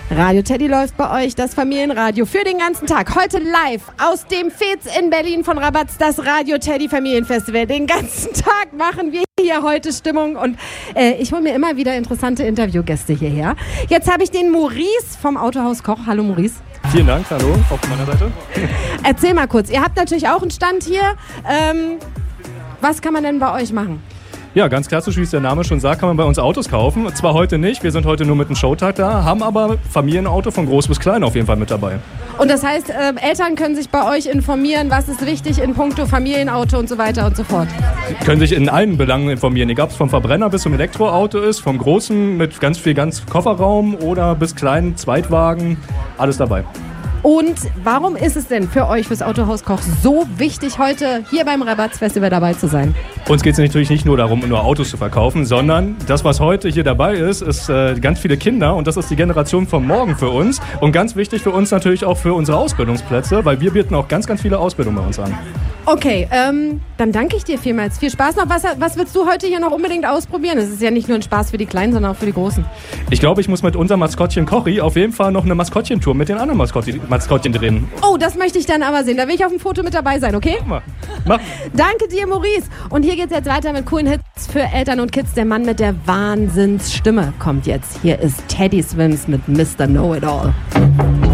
Radio Teddy läuft bei euch, das Familienradio für den ganzen Tag. Heute live aus dem Fez in Berlin von Rabatz, das Radio Teddy Familienfestival. Den ganzen Tag machen wir hier heute Stimmung und ich hole mir immer wieder interessante Interviewgäste hierher. Jetzt habe ich den Maurice vom Autohaus Koch. Hallo Maurice. Vielen Dank, hallo, auf meiner Seite. Erzähl mal kurz, ihr habt natürlich auch einen Stand hier. Was kann man denn bei euch machen? Ja, ganz klassisch, wie es der Name schon sagt, kann man bei uns Autos kaufen. Zwar heute nicht, wir sind heute nur mit einem Showtag da, haben aber Familienauto von groß bis klein auf jeden Fall mit dabei. Und das heißt, Eltern können sich bei euch informieren, was ist wichtig in puncto Familienauto und so weiter und so fort? Sie können sich in allen Belangen informieren, egal ob es vom Verbrenner bis zum Elektroauto ist, vom großen mit ganz viel Kofferraum oder bis kleinen Zweitwagen, alles dabei. Und warum ist es denn für euch, fürs Autohaus Koch, so wichtig, heute hier beim Rabatz-Festival dabei zu sein? Uns geht es natürlich nicht nur darum, nur Autos zu verkaufen, sondern das, was heute hier dabei ist, ist ganz viele Kinder und das ist die Generation von morgen für uns. Und ganz wichtig für uns natürlich auch für unsere Ausbildungsplätze, weil wir bieten auch ganz, ganz viele Ausbildungen bei uns an. Okay, dann danke ich dir vielmals. Viel Spaß noch. Was willst du heute hier noch unbedingt ausprobieren? Es ist ja nicht nur ein Spaß für die Kleinen, sondern auch für die Großen. Ich glaube, ich muss mit unserem Maskottchen Kochi auf jeden Fall noch eine Maskottchentour mit den anderen Maskottchen drehen. Oh, das möchte ich dann aber sehen. Da will ich auf dem Foto mit dabei sein, okay? Mach. Danke dir, Maurice. Und hier geht's jetzt weiter mit coolen Hits für Eltern und Kids. Der Mann mit der Wahnsinnsstimme kommt jetzt. Hier ist Teddy Swims mit Mr. Know-It-All.